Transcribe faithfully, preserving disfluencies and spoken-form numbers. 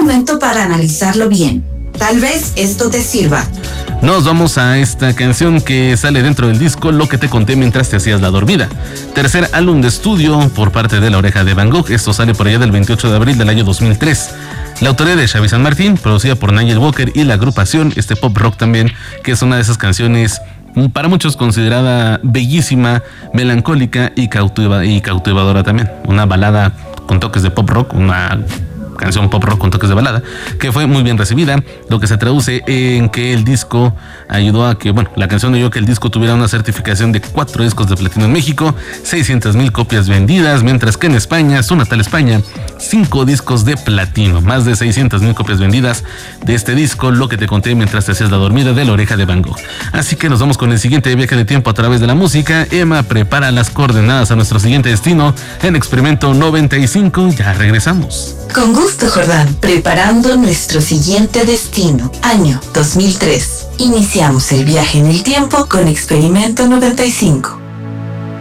momento para analizarlo bien. Tal vez esto te sirva. Nos vamos a esta canción que sale dentro del disco Lo que te conté mientras te hacías la dormida. Tercer álbum de estudio por parte de La Oreja de Van Gogh. Esto sale por allá del veintiocho de abril del año dos mil tres. La autoría de Xavi San Martín, producida por Nigel Walker y la agrupación, este pop rock también, que es una de esas canciones para muchos considerada bellísima, melancólica y, cautiva, y cautivadora también. Una balada con toques de pop rock, una canción pop rock con toques de balada, que fue muy bien recibida, lo que se traduce en que el disco ayudó a que, bueno, la canción ayudó a que el disco tuviera una certificación de cuatro discos de platino en México, seiscientas mil copias vendidas, mientras que en España, su natal España, cinco discos de platino, más de seiscientas mil copias vendidas de este disco, Lo que te conté mientras te hacías la dormida, de La Oreja de Van Gogh. Así que nos vamos con el siguiente viaje de tiempo a través de la música. Emma prepara las coordenadas a nuestro siguiente destino en Experimento noventa y cinco. Ya regresamos. Con gusto, Jordán. Preparando nuestro siguiente destino, año dos mil tres. Iniciamos el viaje en el tiempo con Experimento noventa y cinco.